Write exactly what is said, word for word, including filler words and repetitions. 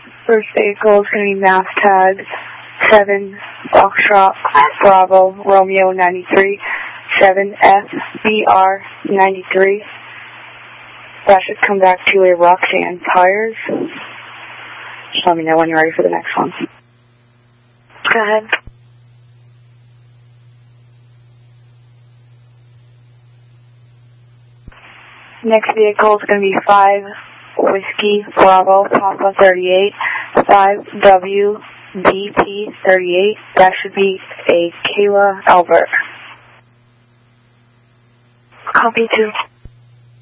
First vehicle is going to be mass tag seven Foxtrot Bravo Romeo ninety-three seven F B R ninety-three. That should come back to a Roxanne Tires. Just let me know when you're ready for the next one. Go ahead. Next vehicle is going to be five Whiskey Bravo Papa thirty-eight five W B P thirty-eight. That should be a Kayla Albert. Copy two.